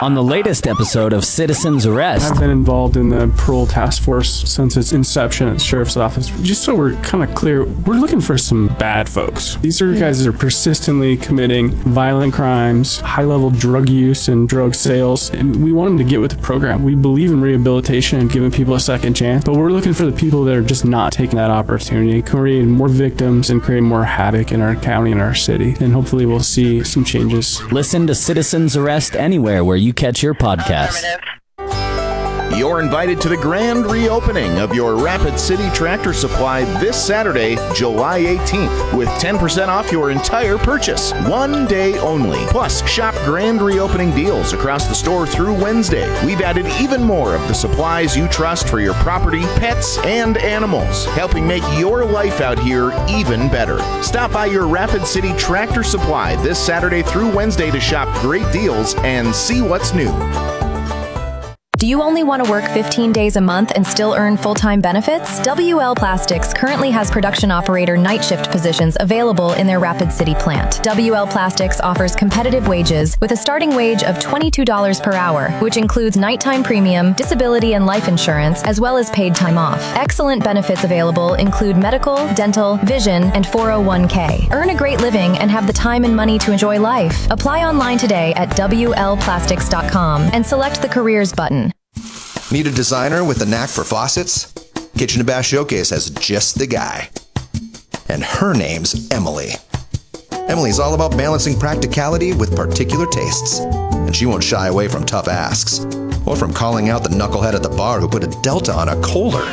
On the latest episode of Citizen's Arrest. I've been involved in the parole task force since its inception at the sheriff's office. Just so we're kind of clear, we're looking for some bad folks. These are guys that are persistently committing violent crimes, high-level drug use and drug sales, and we want them to get with the program. We believe in rehabilitation and giving people a second chance, but we're looking for the people that are just not taking that opportunity, creating more victims and creating more havoc in our county and our city, and hopefully we'll see some changes. Listen to Citizen's Arrest anywhere where you catch your podcast. You're invited to the grand reopening of your Rapid City Tractor Supply this Saturday, July 18th, with 10% off your entire purchase. One day only. Plus, shop grand reopening deals across the store through Wednesday. We've added even more of the supplies you trust for your property, pets, and animals, helping make your life out here even better. Stop by your Rapid City Tractor Supply this Saturday through Wednesday to shop great deals and see what's new. Do you only want to work 15 days a month and still earn full-time benefits? WL Plastics currently has production operator night shift positions available in their Rapid City plant. WL Plastics offers competitive wages with a starting wage of $22 per hour, which includes nighttime premium, disability and life insurance, as well as paid time off. Excellent benefits available include medical, dental, vision, and 401k. Earn a great living and have the time and money to enjoy life. Apply online today at WLPlastics.com and select the careers button. Need a designer with a knack for faucets? Kitchen to Bath Showcase has just the guy. And her name's Emily. Emily's all about balancing practicality with particular tastes. And she won't shy away from tough asks, or from calling out the knucklehead at the bar who put a Delta on a Kohler.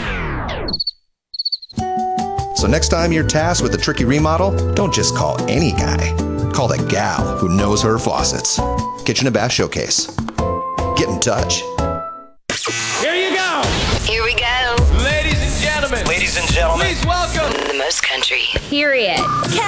So next time you're tasked with a tricky remodel, don't just call any guy. Call the gal who knows her faucets. Kitchen to Bath Showcase. Get in touch. Here you go. Here we go. Ladies and gentlemen. Ladies and gentlemen. Please welcome The most country. Period.